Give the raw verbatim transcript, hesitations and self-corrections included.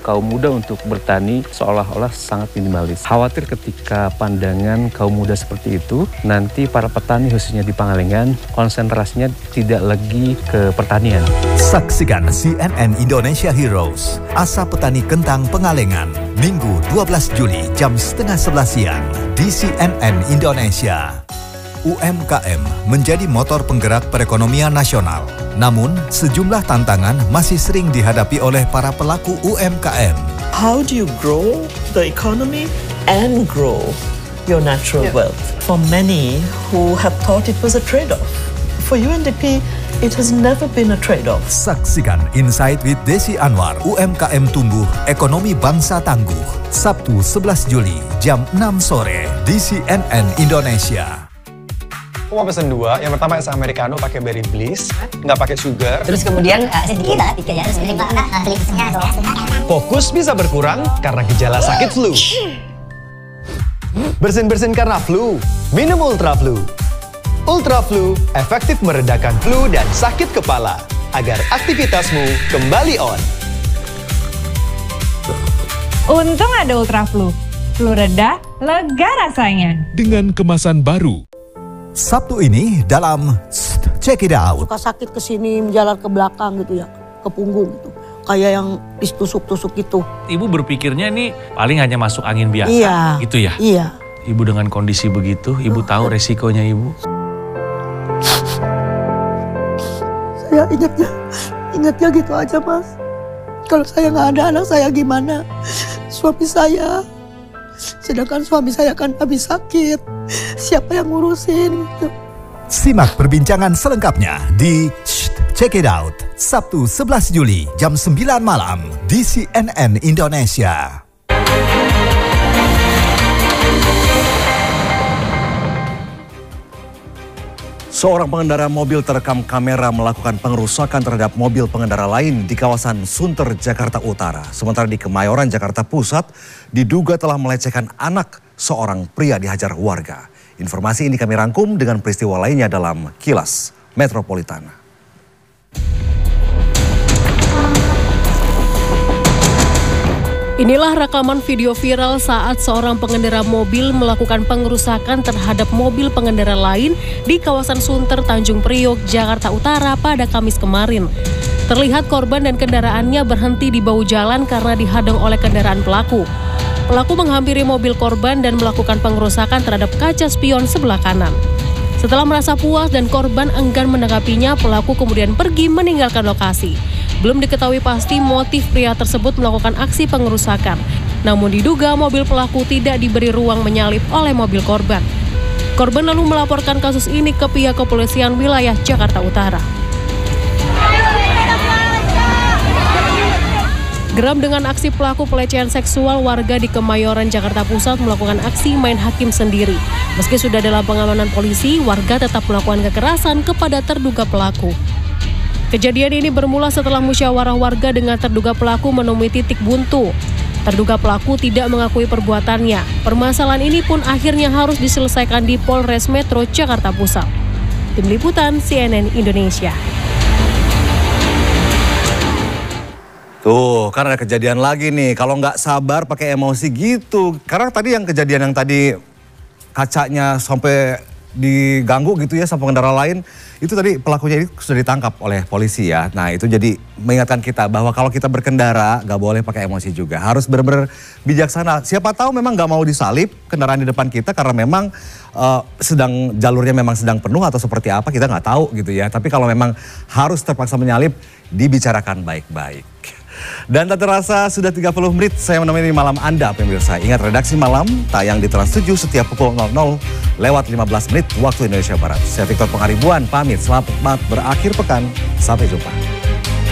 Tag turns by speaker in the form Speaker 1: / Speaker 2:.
Speaker 1: kaum muda untuk bertani seolah-olah sangat minimalis. Khawatir ketika pandangan kaum muda seperti itu, nanti para petani khususnya di Pangalengan konsentrasinya tidak lagi ke pertanian.
Speaker 2: Saksikan C N N Indonesia Heroes, Asa Petani Kentang Pangalengan, Minggu dua belas Juli jam setengah sebelas siang di C N N Indonesia. U M K M menjadi motor penggerak perekonomian nasional. Namun, sejumlah tantangan masih sering dihadapi oleh para pelaku U M K M.
Speaker 3: How do you grow the economy and grow your natural yeah. wealth? For many who have thought it was a trade-off, for U N D P, it has never been a trade-off.
Speaker 2: Saksikan Insight with Desi Anwar, U M K M Tumbuh, Ekonomi Bangsa Tangguh, Sabtu sebelas Juli, jam enam sore di C N N Indonesia.
Speaker 4: Aku mau pesen dua, yang pertama es americano pakai berry bliss, nggak pakai sugar.
Speaker 5: Terus kemudian uh, sedikit banget ya,
Speaker 4: Fokus bisa berkurang karena gejala sakit flu. Bersin-bersin karena flu, minum Ultra Flu. Ultra Flu efektif meredakan flu dan sakit kepala agar aktivitasmu kembali on.
Speaker 6: Untung ada Ultra Flu. Flu reda, lega rasanya.
Speaker 7: Dengan kemasan baru.
Speaker 2: Sabtu ini dalam Check It Out.
Speaker 8: Suka sakit ke sini, menjalar ke belakang gitu ya, ke punggung gitu. Kayak yang ditusuk-tusuk gitu.
Speaker 9: Ibu berpikirnya ini paling hanya masuk angin biasa
Speaker 8: iya,
Speaker 9: gitu ya?
Speaker 8: Iya.
Speaker 9: Ibu dengan kondisi begitu, ibu tahu resikonya ibu?
Speaker 8: Saya ingatnya, ingatnya gitu aja mas. Kalau saya nggak ada anak saya gimana? Suami saya, sedangkan suami saya kan habis sakit. Siapa yang ngurusin gitu.
Speaker 2: Simak perbincangan selengkapnya di Check It Out, Sabtu sebelas Juli jam sembilan malam di C N N Indonesia.
Speaker 10: Seorang pengendara mobil terekam kamera melakukan pengerusakan terhadap mobil pengendara lain di kawasan Sunter, Jakarta Utara. Sementara di Kemayoran, Jakarta Pusat, diduga telah melecehkan anak seorang pria dihajar warga. Informasi ini kami rangkum dengan peristiwa lainnya dalam Kilas Metropolitan.
Speaker 11: Inilah rekaman video viral saat seorang pengendara mobil melakukan pengerusakan terhadap mobil pengendara lain di kawasan Sunter, Tanjung Priok, Jakarta Utara pada Kamis kemarin. Terlihat korban dan kendaraannya berhenti di bahu jalan karena dihadang oleh kendaraan pelaku. Pelaku menghampiri mobil korban dan melakukan pengerusakan terhadap kaca spion sebelah kanan. Setelah merasa puas dan korban enggan menanggapinya, pelaku kemudian pergi meninggalkan lokasi. Belum diketahui pasti motif pria tersebut melakukan aksi pengerusakan. Namun diduga mobil pelaku tidak diberi ruang menyalip oleh mobil korban. Korban lalu melaporkan kasus ini ke pihak kepolisian wilayah Jakarta Utara. Geram dengan aksi pelaku pelecehan seksual, warga di Kemayoran, Jakarta Pusat melakukan aksi main hakim sendiri. Meski sudah dalam pengamanan polisi, warga tetap melakukan kekerasan kepada terduga pelaku. Kejadian ini bermula setelah musyawarah warga dengan terduga pelaku menemui titik buntu. Terduga pelaku tidak mengakui perbuatannya. Permasalahan ini pun akhirnya harus diselesaikan di Polres Metro Jakarta Pusat. Tim Liputan C N N Indonesia.
Speaker 10: Tuh, karena ada kejadian lagi nih. Kalau nggak sabar pakai emosi gitu. Karena tadi yang kejadian yang tadi kacanya sampai diganggu gitu ya sama pengendara lain. Itu tadi pelakunya itu sudah ditangkap oleh polisi ya. Nah itu jadi mengingatkan kita bahwa kalau kita berkendara nggak boleh pakai emosi juga. Harus benar-benar bijaksana. Siapa tahu memang nggak mau disalip kendaraan di depan kita karena memang uh, sedang jalurnya memang sedang penuh atau seperti apa kita nggak tahu gitu ya. Tapi kalau memang harus terpaksa menyalip, dibicarakan baik-baik. Dan tak terasa sudah tiga puluh menit saya menemani malam Anda pemirsa. Ingat, redaksi malam tayang di Trans tujuh setiap pukul nol nol lewat lima belas menit waktu Indonesia Barat. Saya Victor Pengaribuan pamit, selamat berakhir pekan, sampai jumpa.